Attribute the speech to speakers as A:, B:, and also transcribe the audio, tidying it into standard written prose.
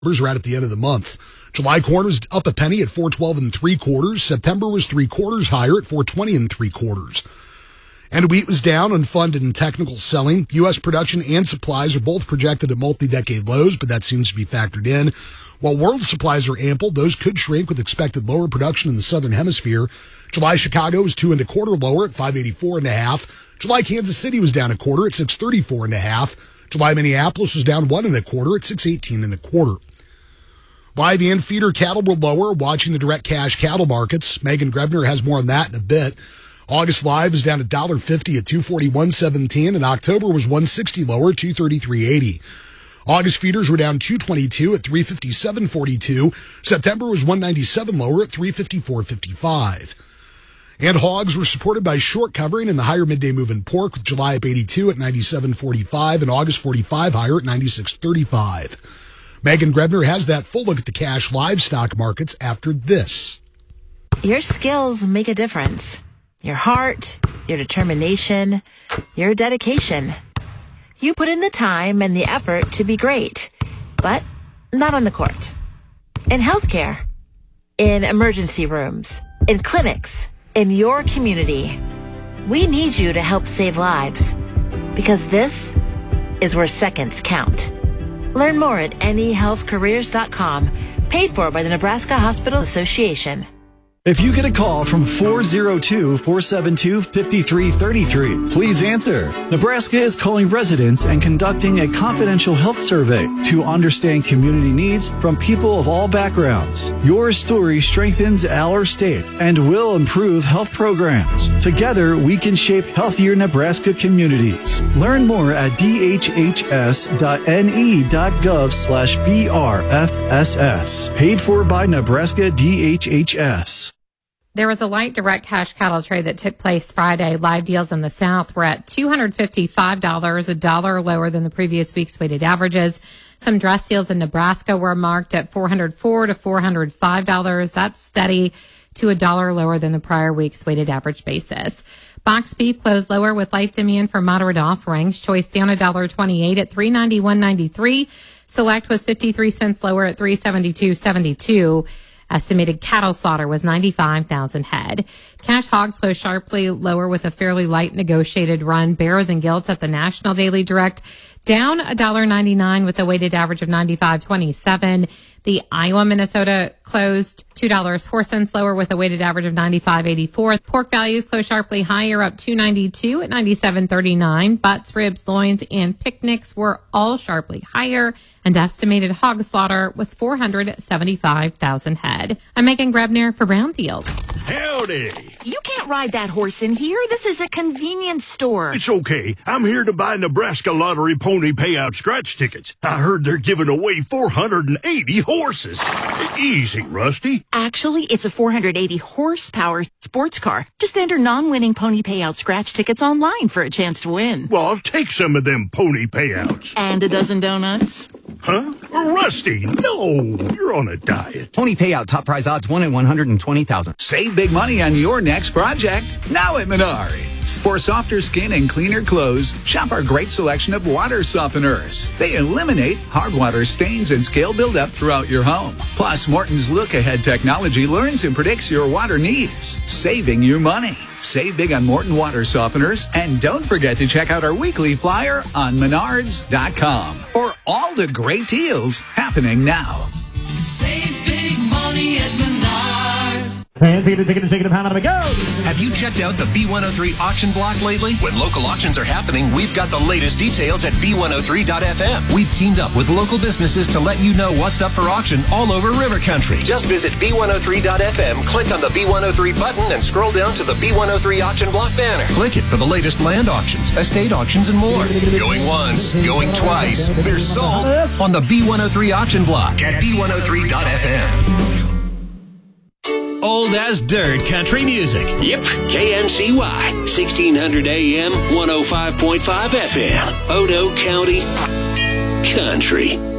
A: We're at the end of the month. July corn was up a penny at 4.12 3/4. September was 3/4 higher at 4.20 3/4. And wheat was down on funded and technical selling. U.S. production and supplies are both projected at multi-decade lows, but that seems to be factored in. While world supplies are ample, those could shrink with expected lower production in the southern hemisphere. July Chicago was 2 1/4 lower at 584.5. July Kansas City was down a quarter at 634.5. July Minneapolis was down 1 1/4 at 618.25. Live and feeder cattle were lower, watching the direct cash cattle markets. Megan Grebner has more on that in a bit. August live is down $1.50 at 241.17, and October was 160 lower, 233.80. August feeders were down 222 at 357.42. September was 197 lower at 354.55. And hogs were supported by short covering and the higher midday move in pork, with July up 82 at 97.45 and August 45 higher at 96.35. Megan Grebner has that full look at the cash livestock markets after this.
B: Your skills make a difference. Your heart, your determination, your dedication. You put in the time and the effort to be great, but not on the court. In healthcare, in emergency rooms, in clinics, in your community. We need you to help save lives, because this is where seconds count. Learn more at nehealthcareers.com, paid for by the Nebraska Hospital Association.
C: If you get a call from 402-472-5333, please answer. Nebraska is calling residents and conducting a confidential health survey to understand community needs from people of all backgrounds. Your story strengthens our state and will improve health programs. Together, we can shape healthier Nebraska communities. Learn more at dhhs.ne.gov/BRFSS. Paid for by Nebraska DHHS.
D: There was a light direct cash cattle trade that took place Friday. Live deals in the South were at $255, a dollar lower than the previous week's weighted averages. Some dress deals in Nebraska were marked at $404 to $405. That's steady to a dollar lower than the prior week's weighted average basis. Boxed beef closed lower with light demand for moderate offerings. Choice down $1.28 at $391.93. Select was 53 cents lower at $372.72. Estimated cattle slaughter was 95,000 head. Cash hogs closed sharply lower with a fairly light negotiated run. Barrows and gilts at the National Daily Direct down $1.99 with a weighted average of 95.27. The Iowa, Minnesota closed $2.04 lower with a weighted average of 95.84. Pork values closed sharply higher, up $2.92 at 97.39. Butts, ribs, loins, and picnics were all sharply higher, and estimated hog slaughter was 475,000 head. I'm Megan Grebner for Brownfield.
E: Howdy.
F: You can't ride that horse in here. This is a convenience store.
E: It's okay. I'm here to buy Nebraska Lottery Pony Payout scratch tickets. I heard they're giving away 480 horses. Easy, Rusty.
F: Actually, it's a 480 horsepower sports car. Just enter non-winning Pony Payout scratch tickets online for a chance to win.
E: Well, I'll take some of them pony payouts.
F: And a dozen donuts.
E: Huh? Rusty, no. You're on a diet.
G: Pony Payout top prize odds 1 in 120,000.
H: Save big money on your next project now at Menards. For softer skin and cleaner clothes, shop our great selection of water softeners. They eliminate hard water stains and scale buildup throughout your home. Plus, Morton's look-ahead technology learns and predicts your water needs, saving you money. Save big on Morton water softeners, and don't forget to check out our weekly flyer on Menards.com for all the great deals happening now.
I: Save big money at Menards.
J: Fancy the ticket and shake it, pound on go.
K: Have you checked out the B103 auction block lately? When local auctions are happening, we've got the latest details at B103.fm. We've teamed up with local businesses to let you know what's up for auction all over River Country. Just visit B103.fm, click on the B103 button, and scroll down to the B103 auction block banner. Click it for the latest land auctions, estate auctions, and more. Going once, going twice. They're sold on the B103 auction block at B103.fm.
L: Old as dirt country music.
M: Yep, KNCY, 1600 AM, 105.5 FM, Odo County Country.